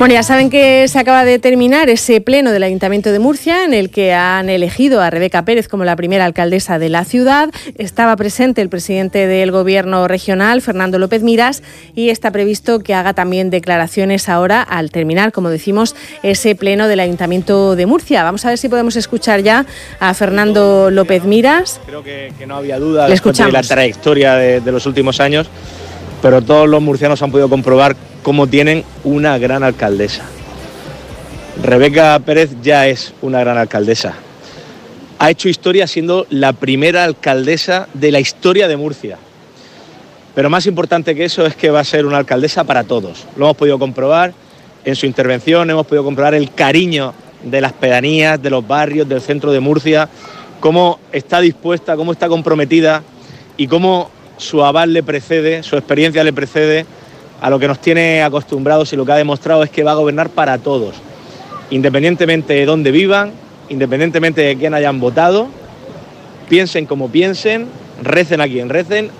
Bueno, ya saben que se acaba de terminar ese pleno del Ayuntamiento de Murcia en el que han elegido a Rebeca Pérez como la primera alcaldesa de la ciudad. Estaba presente el presidente del Gobierno regional, Fernando López Miras, y está previsto que haga también declaraciones ahora al terminar, como decimos, ese pleno del Ayuntamiento de Murcia. Vamos a ver si podemos escuchar ya a Fernando López Miras. Creo que no había duda después de la trayectoria de los últimos años, pero todos los murcianos han podido comprobar cómo tienen una gran alcaldesa. Rebeca Pérez ya es una gran alcaldesa. Ha hecho historia siendo la primera alcaldesa de la historia de Murcia. Pero más importante que eso es que va a ser una alcaldesa para todos. Lo hemos podido comprobar en su intervención, hemos podido comprobar el cariño de las pedanías, de los barrios, del centro de Murcia, cómo está dispuesta, cómo está comprometida y cómo su aval le precede, su experiencia le precede a lo que nos tiene acostumbrados, y lo que ha demostrado es que va a gobernar para todos, independientemente de dónde vivan, independientemente de quién hayan votado, piensen como piensen, recen a quien recen,